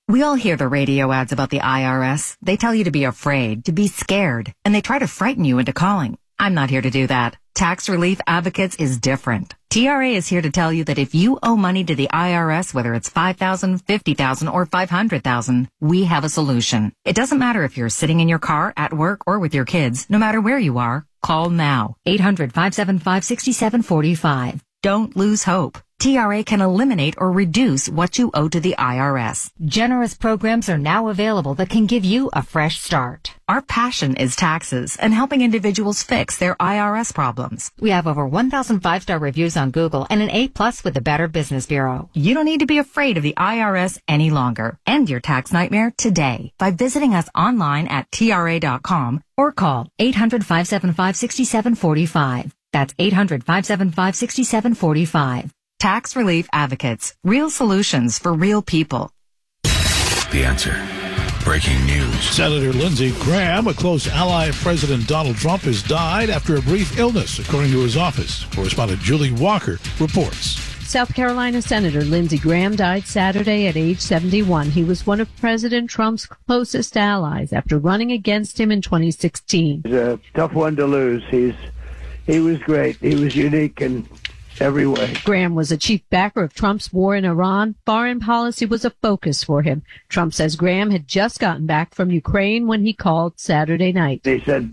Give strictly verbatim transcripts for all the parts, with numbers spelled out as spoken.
We all hear the radio ads about the I R S. They tell you to be afraid, to be scared, and they try to frighten you into calling. I'm not here to do that. Tax Relief Advocates is different. T R A is here to tell you that if you owe money to the I R S, whether it's five thousand dollars, fifty thousand dollars, or five hundred thousand dollars, we have a solution. It doesn't matter if you're sitting in your car, at work, or with your kids. No matter where you are, call now. eight hundred, five seven five, six seven four five. Don't lose hope. T R A can eliminate or reduce what you owe to the I R S. Generous programs are now available that can give you a fresh start. Our passion is taxes and helping individuals fix their I R S problems. We have over one thousand five-star reviews on Google and an A plus with the Better Business Bureau. You don't need to be afraid of the I R S any longer. End your tax nightmare today by visiting us online at T R A dot com or call eight hundred, five seven five, six seven four five. That's eight hundred, five seven five, six seven four five. Tax Relief Advocates. Real solutions for real people. The Answer. Breaking news. Senator Lindsey Graham, a close ally of President Donald Trump, has died after a brief illness, according to his office. Correspondent Julie Walker reports. South Carolina Senator Lindsey Graham died Saturday at age seventy-one. He was one of President Trump's closest allies after running against him in twenty sixteen. He's a tough one to lose. He's He was great. He was unique in every way. Graham was a chief backer of Trump's war in Iran. Foreign policy was a focus for him. Trump says Graham had just gotten back from Ukraine when he called Saturday night. He said,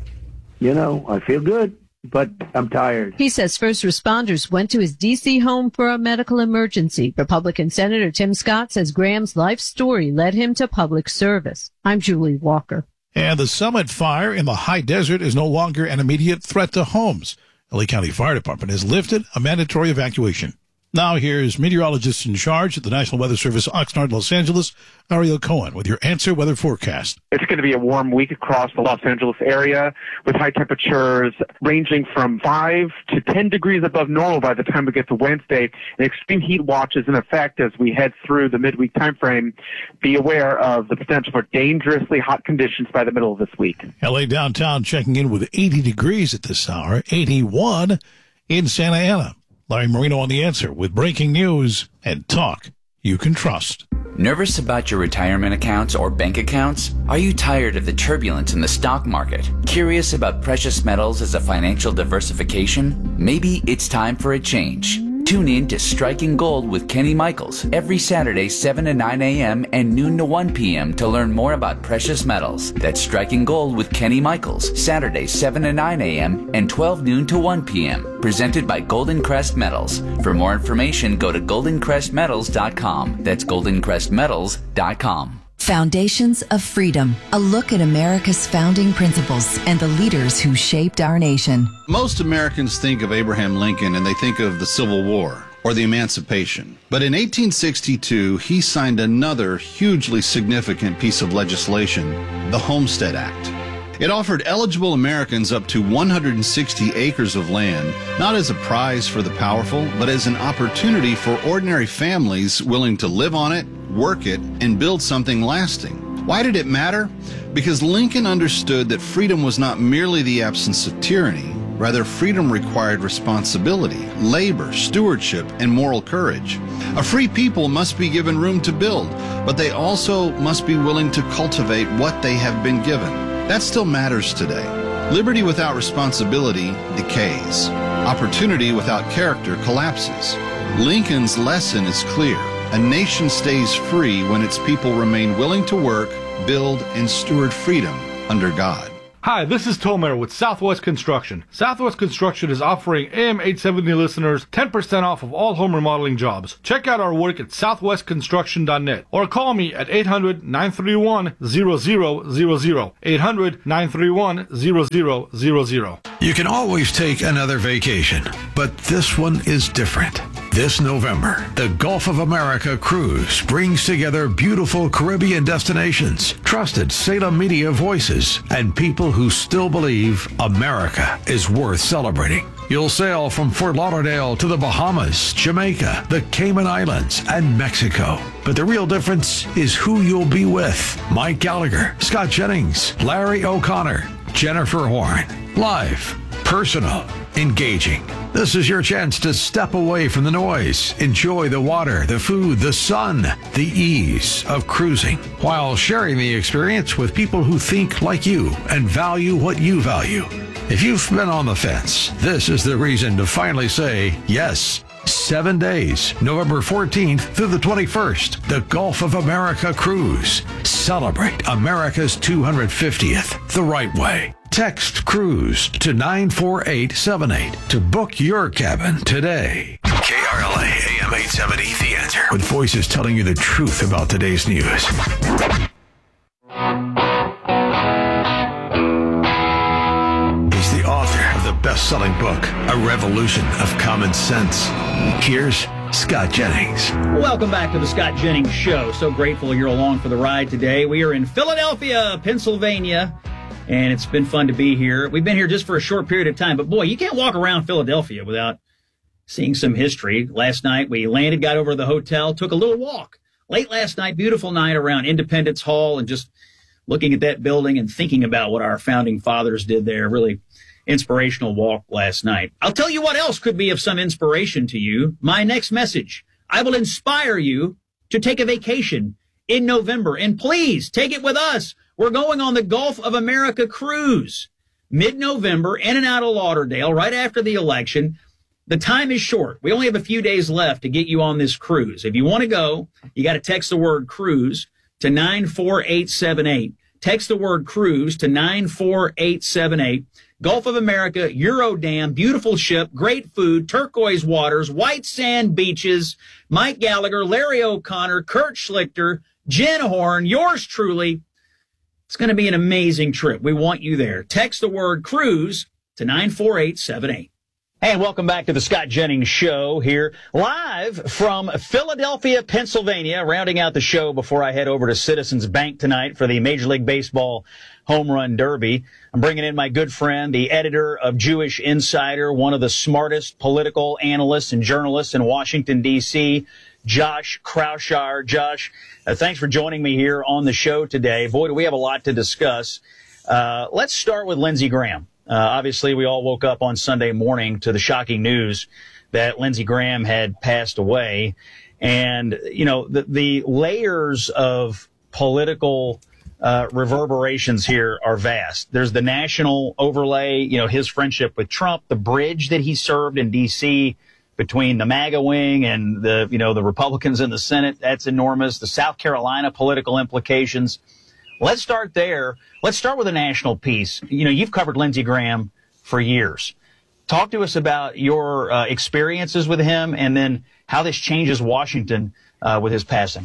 you know, I feel good, but I'm tired. He says first responders went to his D C home for a medical emergency. Republican Senator Tim Scott says Graham's life story led him to public service. I'm Julie Walker. And the Summit fire in the high desert is no longer an immediate threat to homes. L A County Fire Department has lifted a mandatory evacuation. Now here's meteorologist in charge at the National Weather Service Oxnard, Los Angeles, Ariel Cohen, with your Answer Weather forecast. It's going to be a warm week across the Los Angeles area with high temperatures ranging from five to ten degrees above normal by the time we get to Wednesday. And extreme heat watch is in effect as we head through the midweek time frame. Be aware of the potential for dangerously hot conditions by the middle of this week. L A downtown checking in with eighty degrees at this hour, eighty-one in Santa Ana. Larry Marino on The Answer with breaking news and talk you can trust. Nervous about your retirement accounts or bank accounts? Are you tired of the turbulence in the stock market? Curious about precious metals as a financial diversification? Maybe it's time for a change. Tune in to Striking Gold with Kenny Michaels every Saturday, seven to nine a.m. and noon to one p.m. to learn more about precious metals. That's Striking Gold with Kenny Michaels, Saturday, seven to nine a.m. and twelve noon to one p.m. Presented by Golden Crest Metals. For more information, go to golden crest metals dot com. That's golden crest metals dot com. Foundations of Freedom, a look at America's founding principles and the leaders who shaped our nation. Most Americans think of Abraham Lincoln and they think of the Civil War or the Emancipation. But in eighteen sixty-two, he signed another hugely significant piece of legislation, the Homestead Act. It offered eligible Americans up to one hundred sixty acres of land, not as a prize for the powerful, but as an opportunity for ordinary families willing to live on it, work it, and build something lasting. Why did it matter? Because Lincoln understood that freedom was not merely the absence of tyranny. Rather, freedom required responsibility, labor, stewardship, and moral courage. A free people must be given room to build, but they also must be willing to cultivate what they have been given. That still matters today. Liberty without responsibility decays. Opportunity without character collapses. Lincoln's lesson is clear. A nation stays free when its people remain willing to work, build, and steward freedom under God. Hi, this is Tomer with Southwest Construction. Southwest Construction is offering A M eight seventy listeners ten percent off of all home remodeling jobs. Check out our work at southwest construction dot net or call me at eight hundred, nine three one, zero zero zero zero. eight hundred, nine three one, zero zero zero zero. You can always take another vacation, but this one is different. This November, the Gulf of America Cruise brings together beautiful Caribbean destinations, trusted Salem media voices, and people who still believe America is worth celebrating. You'll sail from Fort Lauderdale to the Bahamas, Jamaica, the Cayman Islands, and Mexico. But the real difference is who you'll be with. Mike Gallagher, Scott Jennings, Larry O'Connor, Jennifer Horn. Live, personal, engaging. This is your chance to step away from the noise, enjoy the water, the food, the sun, the ease of cruising, while sharing the experience with people who think like you and value what you value. If you've been on the fence, this is the reason to finally say yes. Seven days, November fourteenth through the twenty-first, the Gulf of America Cruise. Celebrate America's two hundred fiftieth the right way. Text CRUISE to nine four eight seven eight to book your cabin today. K R L A A M eight seventy, The Answer. With voices telling you the truth about today's news. He's the author of the best-selling book, A Revolution of Common Sense. Here's Scott Jennings. Welcome back to the Scott Jennings Show. So grateful you're along for the ride today. We are in Philadelphia, Pennsylvania, and it's been fun to be here. We've been here just for a short period of time, but boy, you can't walk around Philadelphia without seeing some history. Last night, we landed, got over to the hotel, took a little walk. Late last night, beautiful night around Independence Hall, and just looking at that building and thinking about what our founding fathers did there. Really inspirational walk last night. I'll tell you what else could be of some inspiration to you. My next message. I will inspire you to take a vacation in November. And please take it with us. We're going on the Gulf of America cruise mid-November in and out of Lauderdale right after the election. The time is short. We only have a few days left to get you on this cruise. If you want to go, you got to text the word cruise to nine four eight seven eight. Text the word cruise to nine four eight seven eight. Gulf of America, Eurodam, beautiful ship, great food, turquoise waters, white sand beaches, Mike Gallagher, Larry O'Connor, Kurt Schlichter, Jen Horn, yours truly. It's going to be an amazing trip. We want you there. Text the word cruise to nine four eight seven eight. Hey, and welcome back to the Scott Jennings Show here, live from Philadelphia, Pennsylvania, rounding out the show before I head over to Citizens Bank tonight for the Major League Baseball Home Run Derby. I'm bringing in my good friend, the editor of Jewish Insider, one of the smartest political analysts and journalists in Washington, D C, Josh Kraushaar. Josh, uh, thanks for joining me here on the show today. Boy, do we have a lot to discuss. Uh, let's start with Lindsey Graham. Uh, obviously, we all woke up on Sunday morning to the shocking news that Lindsey Graham had passed away. And, you know, the, the layers of political uh, reverberations here are vast. There's the national overlay, you know, his friendship with Trump, the bridge that he served in D C between the MAGA wing and the, you know, the Republicans in the Senate. That's enormous. The South Carolina political implications. Let's start there. Let's start with a national piece. You know, you've covered Lindsey Graham for years. Talk to us about your uh, experiences with him and then how this changes Washington uh, with his passing.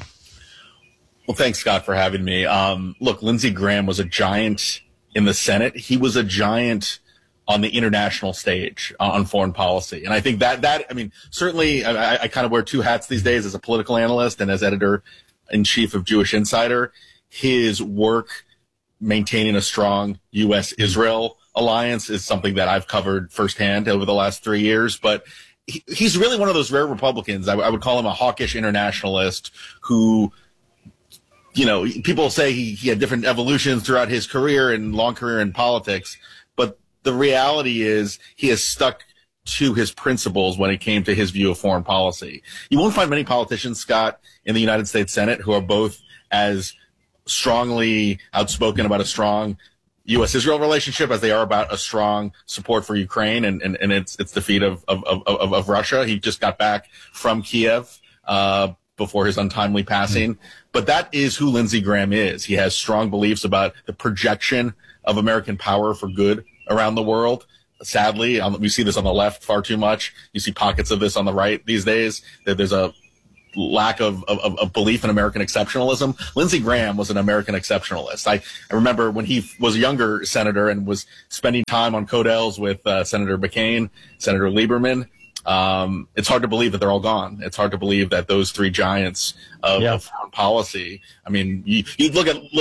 Well, thanks, Scott, for having me. Um, look, Lindsey Graham was a giant in the Senate. He was a giant on the international stage uh, on foreign policy. And I think that, that I mean, certainly I, I kind of wear two hats these days as a political analyst and as editor-in-chief of Jewish Insider. His work maintaining a strong U S Israel alliance is something that I've covered firsthand over the last three years. But he, he's really one of those rare Republicans. I, I would call him a hawkish internationalist who, you know, people say he, he had different evolutions throughout his career and long career in politics. But the reality is he has stuck to his principles when it came to his view of foreign policy. You won't find many politicians, Scott, in the United States Senate who are both as strongly outspoken about a strong U S Israel relationship as they are about a strong support for Ukraine and, and, and its its defeat of, of, of, of Russia. He just got back from Kiev uh, before his untimely passing. Mm-hmm. But that is who Lindsey Graham is. He has strong beliefs about the projection of American power for good around the world. Sadly, um, we see this on the left far too much. You see pockets of this on the right these days. That there's a lack of, of, of belief in American exceptionalism. Lindsey Graham was an American exceptionalist. I, I remember when he was a younger senator and was spending time on Codels with uh, Senator McCain, Senator Lieberman. Um, it's hard to believe that they're all gone. It's hard to believe that those three giants of, yeah. of foreign policy. I mean, you, you look at little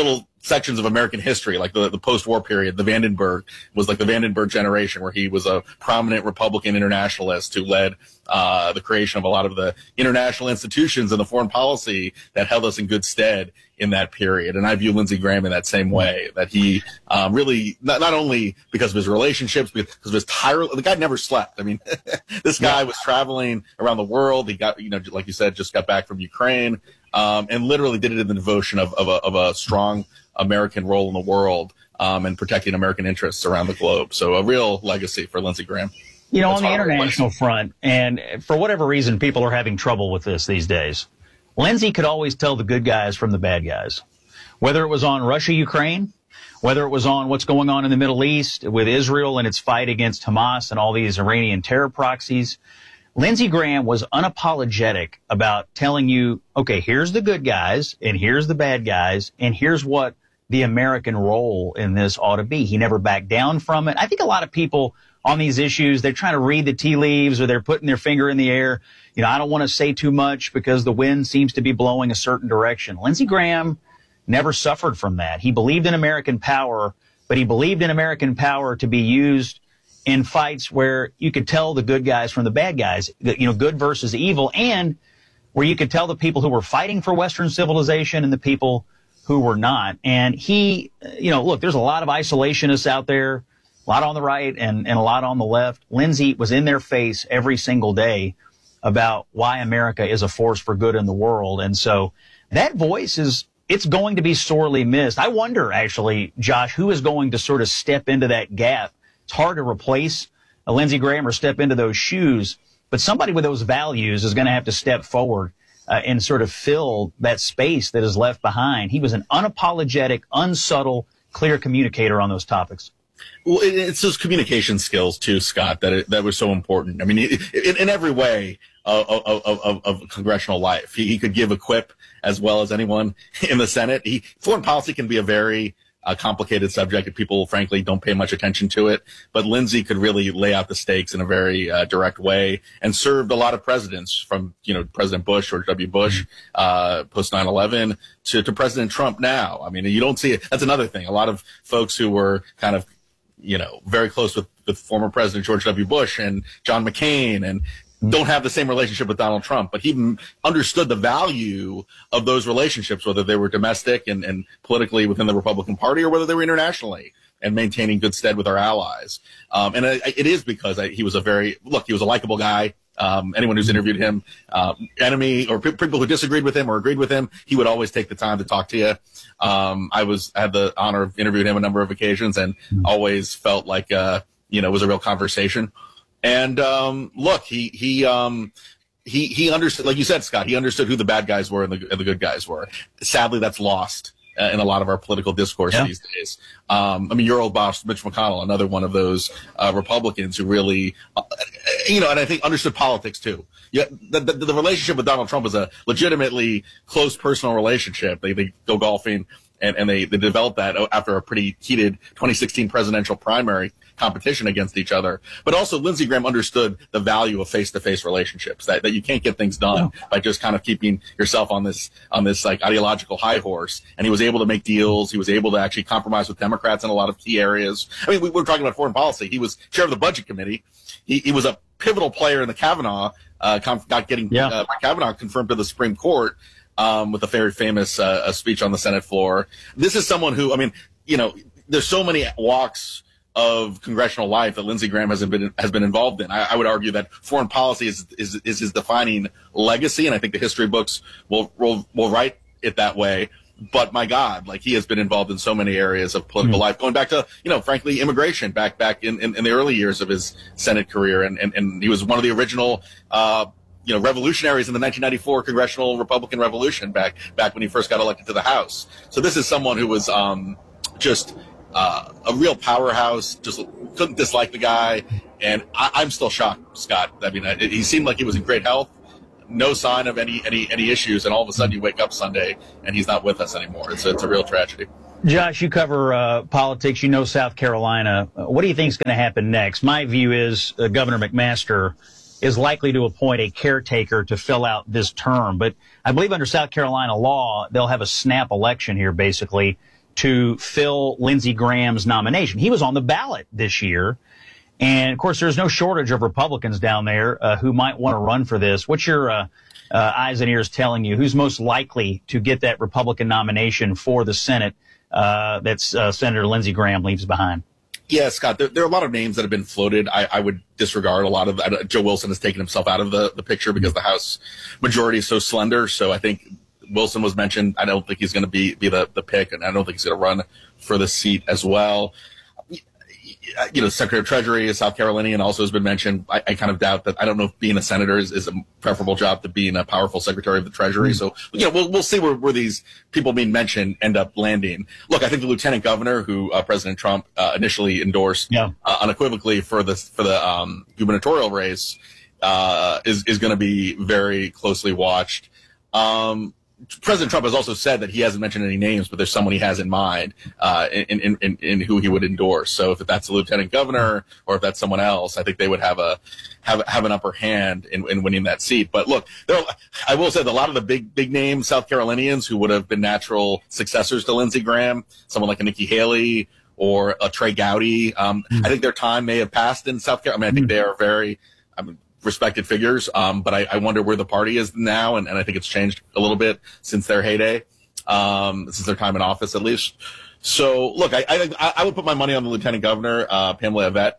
sections of American history, like the, the post-war period. The Vandenberg was like the Vandenberg generation, where he was a prominent Republican internationalist who led uh, the creation of a lot of the international institutions and the foreign policy that held us in good stead in that period. And I view Lindsey Graham in that same way, that he um, really, not, not only because of his relationships, because of his tire, the guy never slept. I mean, this guy yeah. was traveling around the world. He got, you know, like you said, just got back from Ukraine, um, and literally did it in the devotion of, of, a, of a strong American role in the world, um, and protecting American interests around the globe. So a real legacy for Lindsey Graham. You know, That's on the international front, and for whatever reason, people are having trouble with this these days. Lindsey could always tell the good guys from the bad guys, whether it was on Russia, Ukraine, whether it was on what's going on in the Middle East with Israel and its fight against Hamas and all these Iranian terror proxies. Lindsey Graham was unapologetic about telling you, okay, here's the good guys and here's the bad guys and here's what the American role in this ought to be. He never backed down from it. I think a lot of people on these issues, they're trying to read the tea leaves, or they're putting their finger in the air. You know, I don't want to say too much because the wind seems to be blowing a certain direction. Lindsey Graham never suffered from that. He believed in American power, but he believed in American power to be used in fights where you could tell the good guys from the bad guys, you know, good versus evil, and where you could tell the people who were fighting for Western civilization and the people who were not. And he, you know, look, there's a lot of isolationists out there, a lot on the right and, and a lot on the left. Lindsey was in their face every single day about why America is a force for good in the world. And so that voice is, it's going to be sorely missed. I wonder, actually, Josh, who is going to sort of step into that gap. It's hard to replace a Lindsey Graham or step into those shoes, but somebody with those values is going to have to step forward uh, and sort of fill that space that is left behind. He was an unapologetic, unsubtle, clear communicator on those topics. Well, it's those communication skills too, Scott, that it, that was so important. I mean, in, in every way of, of, of, of congressional life, he, he could give a quip as well as anyone in the Senate. He, foreign policy can be a very uh, complicated subject, and people, frankly, don't pay much attention to it. But Lindsey could really lay out the stakes in a very uh, direct way, and served a lot of presidents, from you know President Bush, George W. Bush, uh, post nine eleven, to, to President Trump now. I mean, you don't see it. That's another thing. A lot of folks who were kind of you know, very close with, with former President George W. Bush and John McCain, and don't have the same relationship with Donald Trump, but he understood the value of those relationships, whether they were domestic and, and politically within the Republican Party, or whether they were internationally and maintaining good stead with our allies. Um, and it, it is because I, he was a very, look, he was a likable guy. Um, anyone who's interviewed him, uh, enemy or people who disagreed with him or agreed with him, he would always take the time to talk to you. Um, I was, I had the honor of interviewing him a number of occasions, and always felt like, uh, you know, it was a real conversation. And, um, look, he, he, um, he, he understood, like you said, Scott, he understood who the bad guys were and the, and the good guys were. Sadly, that's lost uh, in a lot of our political discourse yeah. these days. Um, I mean, your old boss, Mitch McConnell, another one of those, uh, Republicans who really, uh, you know, and I think understood politics too. Yeah, the, the, the relationship with Donald Trump was a legitimately close personal relationship. They, they go golfing, and, and they, they developed that after a pretty heated twenty sixteen presidential primary competition against each other. But also, Lindsey Graham understood the value of face-to-face relationships, that, that you can't get things done no. by just kind of keeping yourself on this, on this like ideological high horse. And he was able to make deals. He was able to actually compromise with Democrats in a lot of key areas. I mean, we, we were talking about foreign policy. He was chair of the Budget Committee. He, he was a pivotal player in the Kavanaugh, uh, conf- got getting yeah. uh, Kavanaugh confirmed to the Supreme Court, um, with a very famous, uh, a speech on the Senate floor. This is someone who, I mean, you know, there's so many walks of congressional life that Lindsey Graham has been has been involved in. I, I would argue that foreign policy is, is is his defining legacy, and I think the history books will will, will write it that way. But my God, like, he has been involved in so many areas of political mm-hmm. life, going back to, you know, frankly, immigration back back in, in, in the early years of his Senate career, and and, and he was one of the original uh, you know revolutionaries in the nineteen ninety-four congressional Republican Revolution back back when he first got elected to the House. So this is someone who was um, just. Uh, a real powerhouse, just couldn't dislike the guy. And I, I'm still shocked, Scott. I mean, I, he seemed like he was in great health, no sign of any, any, any issues. And all of a sudden you wake up Sunday and he's not with us anymore. It's a, it's a real tragedy. Josh, you cover uh, politics. You know South Carolina. What do you think is going to happen next? My view is uh, Governor McMaster is likely to appoint a caretaker to fill out this term. But I believe under South Carolina law, they'll have a snap election here, basically. to fill Lindsey Graham's nomination. He was on the ballot this year. And, of course, there's no shortage of Republicans down there uh, who might want to run for this. What's your uh, uh, eyes and ears telling you? Who's most likely to get that Republican nomination for the Senate uh, that uh, Senator Lindsey Graham leaves behind? Yeah, Scott, there, there are a lot of names that have been floated. I, I would disregard a lot of uh, Joe Wilson has taken himself out of the, the picture because the House majority is so slender. So I think Wilson was mentioned. I don't think he's going to be, be the, the pick, and I don't think he's going to run for the seat as well. You know, Secretary of Treasury is South Carolinian, also has been mentioned. I, I kind of doubt that. I don't know if being a senator is, is a preferable job to being a powerful Secretary of the Treasury. Mm. So, you know, we'll, we'll see where, where these people being mentioned end up landing. Look, I think the Lieutenant Governor, who uh, President Trump uh, initially endorsed yeah. uh, unequivocally for the for the um, gubernatorial race, uh, is is going to be very closely watched. Um, President Trump has also said that he hasn't mentioned any names, but there's someone he has in mind uh, in, in, in, in who he would endorse. So if that's a lieutenant governor or if that's someone else, I think they would have a have have an upper hand in, in winning that seat. But look, there are, I will say that a lot of the big big name South Carolinians who would have been natural successors to Lindsey Graham, someone like a Nikki Haley or a Trey Gowdy, um, mm. I think their time may have passed in South Carolina. I mean, I think they are very. I mean, respected figures, um, but I, I wonder where the party is now, and, and I think it's changed a little bit since their heyday, um, since their time in office at least. So, look, I I, I would put my money on the lieutenant governor, uh, Pamela Yvette,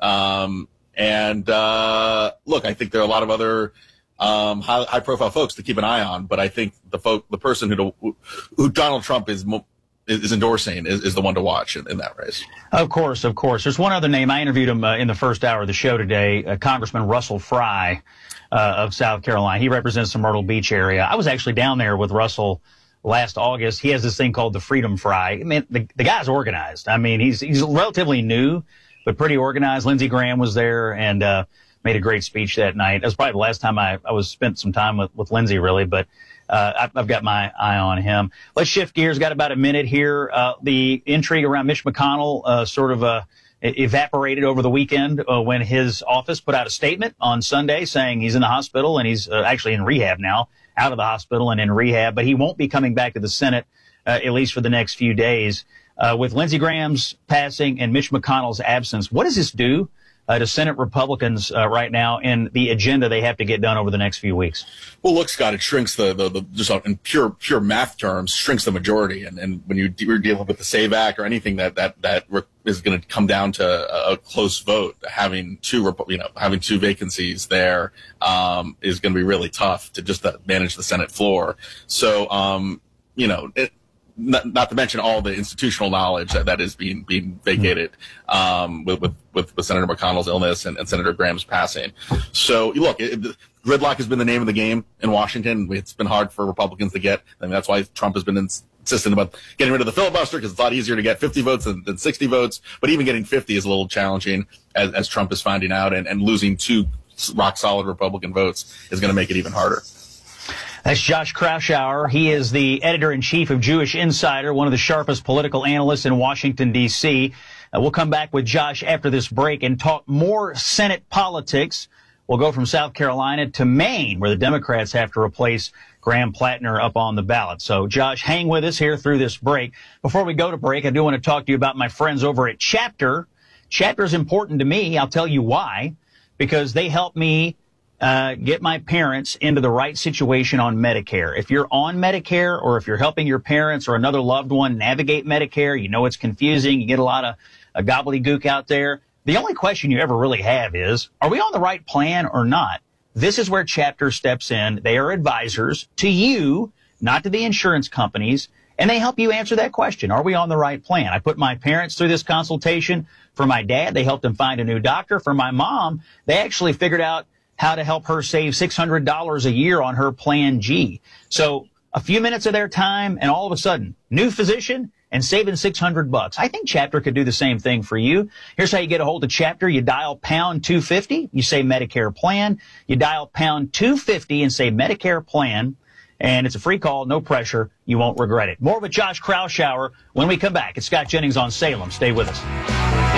um, and uh, look, I think there are a lot of other um, high, high-profile folks to keep an eye on, but I think the folk, the person who who Donald Trump is. Mo- is endorsing is, is the one to watch in, in that race. Of course, of course. There's one other name. I interviewed him uh, in the first hour of the show today, uh, Congressman Russell Fry uh, of South Carolina. He represents the Myrtle Beach area. I was actually down there with Russell last August. He has this thing called the Freedom Fry. I mean, the, the guy's organized. I mean, he's he's relatively new, but pretty organized. Lindsey Graham was there and uh, made a great speech that night. That was probably the last time I, I was spent some time with, with Lindsey, really, but Uh, I've got my eye on him. Let's shift gears. Got about a minute here. Uh, the intrigue around Mitch McConnell uh, sort of uh, evaporated over the weekend uh, when his office put out a statement on Sunday saying he's in the hospital and he's uh, actually in rehab now, out of the hospital and in rehab, but he won't be coming back to the Senate, uh, at least for the next few days. Uh, with Lindsey Graham's passing and Mitch McConnell's absence, what does this do Uh, to Senate Republicans uh, right now and the agenda they have to get done over the next few weeks? Well, look, Scott, it shrinks the, the, the just in pure pure math terms, shrinks the majority. And, and when you de- you're dealing with the SAVE Act or anything that that that re- is going to come down to a, a close vote, having two you know having two vacancies there um, is going to be really tough to just uh, manage the Senate floor. So um, you know. It, Not, not to mention all the institutional knowledge that, that is being being vacated um, with, with, with, with Senator McConnell's illness and, and Senator Graham's passing. So, look, it, it, gridlock has been the name of the game in Washington. It's been hard for Republicans to get. I mean, that's why Trump has been ins- insistent about getting rid of the filibuster, because it's a lot easier to get fifty votes than, than sixty votes. But even getting fifty is a little challenging, as, as Trump is finding out, and, and losing two rock-solid Republican votes is going to make it even harder. That's Josh Kraushaar. He is the editor-in-chief of Jewish Insider, one of the sharpest political analysts in Washington, D C. Uh, we'll come back with Josh after this break and talk more Senate politics. We'll go from South Carolina to Maine, where the Democrats have to replace Graham Plattner up on the ballot. So, Josh, hang with us here through this break. Before we go to break, I do want to talk to you about my friends over at Chapter. Chapter is important to me. I'll tell you why. Because they help me Uh, get my parents into the right situation on Medicare. If you're on Medicare or if you're helping your parents or another loved one navigate Medicare, you know it's confusing. You get a lot of uh, gobbledygook out there. The only question you ever really have is, are we on the right plan or not? This is where Chapter steps in. They are advisors to you, not to the insurance companies, and they help you answer that question. Are we on the right plan? I put my parents through this consultation. For my dad, they helped him find a new doctor. For my mom, they actually figured out how to help her save six hundred dollars a year on her Plan G. So a few minutes of their time, and all of a sudden, new physician and saving six hundred bucks. I think Chapter could do the same thing for you. Here's how you get a hold of Chapter. You dial pound two fifty. You say Medicare plan. You dial pound two fifty and say Medicare plan. And it's a free call, no pressure. You won't regret it. More with Josh Kraushaar when we come back. It's Scott Jennings on Salem. Stay with us.